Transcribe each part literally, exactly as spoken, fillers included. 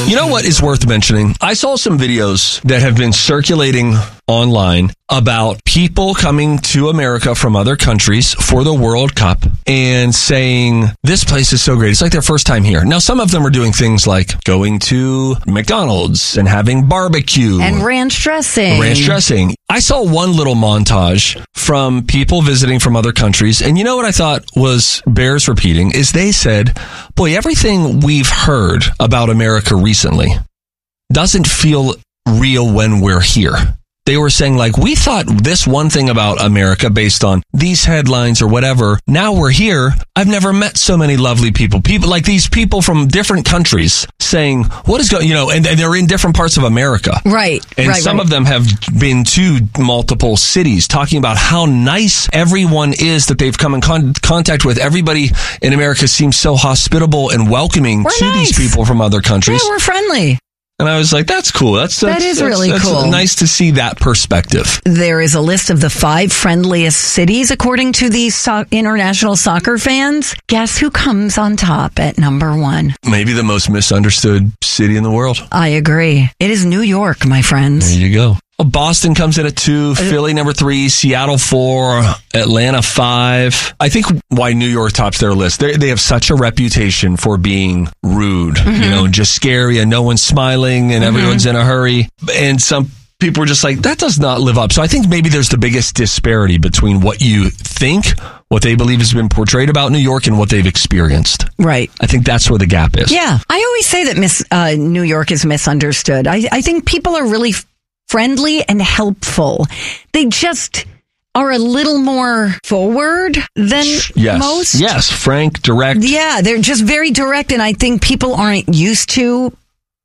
You know what is worth mentioning? I saw some videos that have been circulating online about people coming to America from other countries for the World Cup and saying, this place is so great. It's like their first time here. Now, some of them are doing things like going to McDonald's and having barbecue. And ranch dressing. Ranch dressing. I saw one little montage from people visiting from other countries. And you know what I thought was bears repeating is they said, boy, everything we've heard about America recently doesn't feel real when we're here. They were saying, like, we thought this one thing about America based on these headlines or whatever. Now we're here. I've never met so many lovely people. People like these people from different countries saying, what is going, you know, and, and they're in different parts of America. Right. And right, some right. of them have been to multiple cities talking about how nice everyone is that they've come in con- contact with. Everybody in America seems so hospitable and welcoming we're to nice. these people from other countries. Yeah, we're friendly. And I was like, that's cool. That's, that's That is that's, really that's cool. Nice to see that perspective. There is a list of the five friendliest cities according to these so- international soccer fans. Guess who comes on top at number one? Maybe the most misunderstood city in the world. I agree. It is New York, my friends. There you go. Well, Boston comes in at two, Philly number three, Seattle four, Atlanta five. I think why New York tops their list, they they have such a reputation for being rude, mm-hmm. you know, just scary and no one's smiling and mm-hmm. everyone's in a hurry. And some people are just like, that does not live up. So I think maybe there's the biggest disparity between what you think, what they believe has been portrayed about New York and what they've experienced. Right. I think that's where the gap is. Yeah. I always say that Miss uh, New York is misunderstood. I, I think people are really friendly and helpful. They just are a little more forward than yes. most. Yes, frank, direct. Yeah, they're just very direct, and I think people aren't used to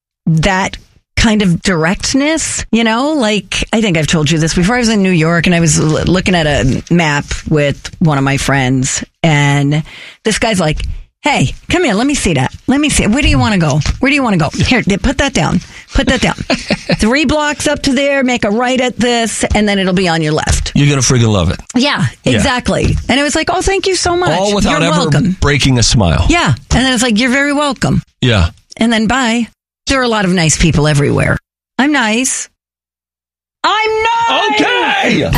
that kind of directness, you know? Like, I think I've told you this before. I was in New York, and I was l- looking at a map with one of my friends, and this guy's like, hey, come here. Let me see that. Let me see it. Where do you want to go? Where do you want to go? Here, put that down. Put that down. Three blocks up to there, make a right at this, and then it'll be on your left. You're going to friggin' love it. Yeah, exactly. Yeah. And it was like, oh, thank you so much. All without you're ever welcome. breaking a smile. Yeah. And then it's like, you're very welcome. Yeah. And then bye. There are a lot of nice people everywhere. I'm nice. I'm nice. Okay.